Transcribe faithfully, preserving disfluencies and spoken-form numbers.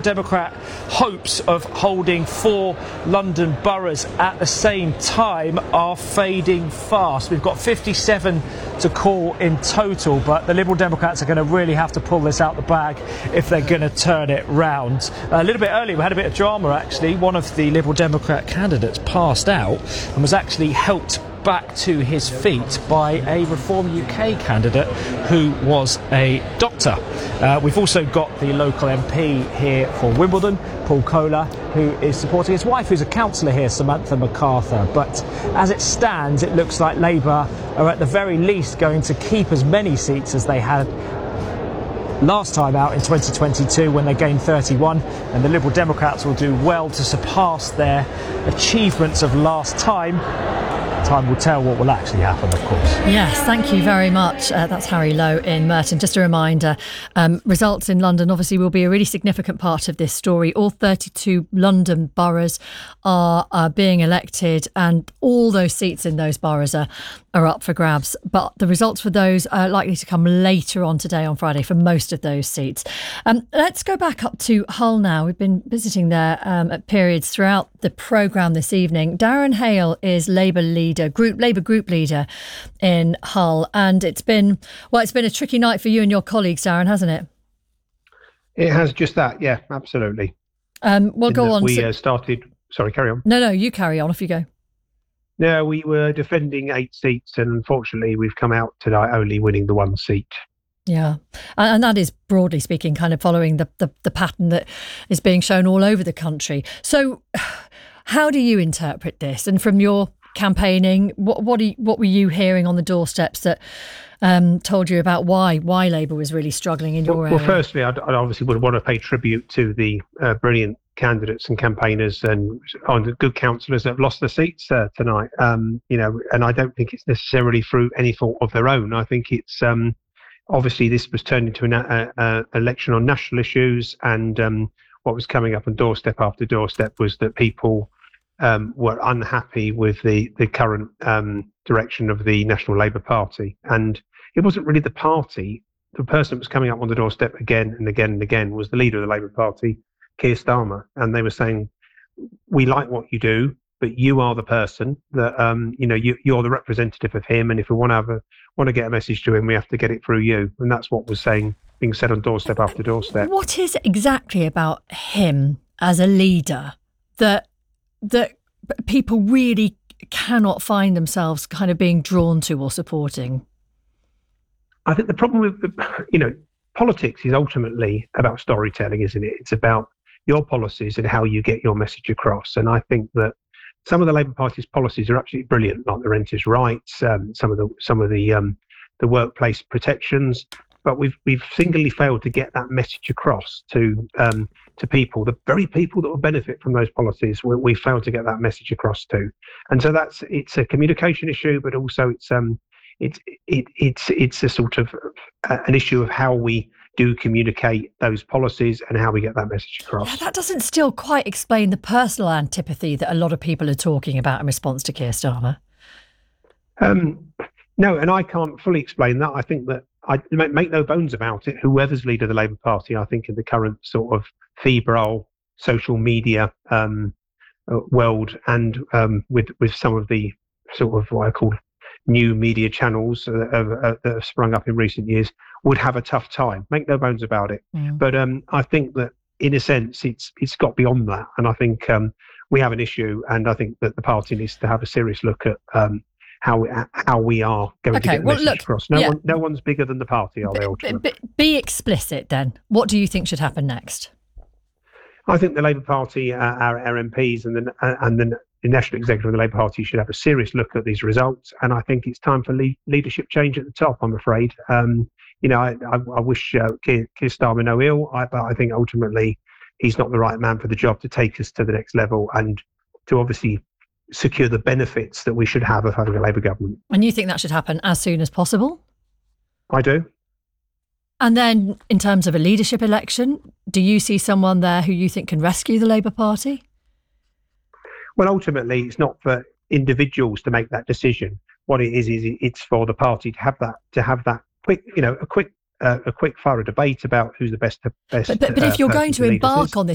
Democrat hopes of holding four London boroughs at the same time are fading fast. We've got fifty-seven to call in total, but the Liberal Democrats are going to really have to pull this out the bag if they're going to turn it round. A little bit earlier we had a bit of drama actually. One of the Liberal Democrat candidates passed out and was actually helped back to his feet by a Reform U K candidate who was a doctor. Uh, we've also got the local M P here for Wimbledon, Paul Kohler, who is supporting his wife, who's a councillor here, Samantha MacArthur. But as it stands, it looks like Labour are at the very least going to keep as many seats as they had last time out in twenty twenty-two when they gained thirty-one, and the Liberal Democrats will do well to surpass their achievements of last time. Time will tell what will actually happen, of course. Yes, thank you very much. Uh, that's Harry Lowe in Merton. Just a reminder, um, results in London obviously will be a really significant part of this story. All thirty-two London boroughs are, are being elected, and all those seats in those boroughs are, are up for grabs. But the results for those are likely to come later on today, on Friday, for most of those seats. Um, let's go back up to Hull now. We've been visiting there um, at periods throughout the programme this evening. Darren Hale is Labour leader, group Labour group leader in Hull, and it's been well, it's been a tricky night for you and your colleagues, Darren, hasn't it? It has just that, yeah, absolutely. Um, well, In go on. We So, uh, started. Sorry, carry on. no, no, you carry on. Off you go. No, we were defending eight seats, and unfortunately, we've come out tonight only winning the one seat. Yeah, and, and that is, broadly speaking, kind of following the, the the pattern that is being shown all over the country. So, how do you interpret this? And from your campaigning, what what, are you, what were you hearing on the doorsteps that um, told you about why why Labour was really struggling in your well, area? Well, firstly, I obviously would want to pay tribute to the uh, brilliant candidates and campaigners and on the good councillors that have lost their seats uh, tonight. Um, you know, and I don't think it's necessarily through any fault of their own. I think it's um, obviously this was turned into an uh, uh, election on national issues, and um, what was coming up on doorstep after doorstep was that people um, were unhappy with the the current um, direction of the National Labour Party, and it wasn't really the party. The person that was coming up on the doorstep again and again and again was the leader of the Labour Party, Keir Starmer, and they were saying, we like what you do, but you are the person that um, you know you, you're the representative of him, and if we want to have a want to get a message to him, we have to get it through you. And that's what was saying being said on doorstep after doorstep. What is it exactly about him as a leader that that people really cannot find themselves kind of being drawn to or supporting? I think the problem with you know politics is ultimately about storytelling, isn't it? It's about your policies and how you get your message across. And I think that some of the Labour Party's policies are absolutely brilliant, like the renters' rights, um, some of the some of the um, the workplace protections. But we've we've singularly failed to get that message across to um, to people, the very people that will benefit from those policies. We, we failed to get that message across to, and so that's it's a communication issue, but also it's um it's it, it's it's a sort of uh, an issue of how we do communicate those policies and how we get that message across. Yeah, that doesn't still quite explain the personal antipathy that a lot of people are talking about in response to Keir Starmer. Um, no, and I can't fully explain that. I think that I make no bones about it. Whoever's leader of the Labour Party, I think in the current sort of febrile social media um, uh, world, and um, with with some of the sort of what I call new media channels uh, uh, that have sprung up in recent years, would have a tough time. Make no bones about it. Mm. But um, I think that in a sense, it's it's got beyond that, and I think um, we have an issue, and I think that the party needs to have a serious look at um, how we, how we are going okay, to get the well, message look, across. No yeah. one, no one's bigger than the party, are B- they? Ultimately, b- be explicit then. What do you think should happen next? I think the Labour Party, uh, our, our M Ps, and the uh, and the, the National Executive of the Labour Party should have a serious look at these results. And I think it's time for le- leadership change at the top. I'm afraid. Um, you know, I, I, I wish uh, Keir, Keir Starmer no ill, I, but I think ultimately he's not the right man for the job to take us to the next level and to obviously secure the benefits that we should have of having a Labour government. And you think that should happen as soon as possible? I do. And then in terms of a leadership election, do you see someone there who you think can rescue the Labour Party? Well, ultimately, it's not for individuals to make that decision. What it is, is it's for the party to have that, to have that quick, you know, a quick, uh, a quick thorough debate about who's the best. best but but, but uh, if you're going to to embark on this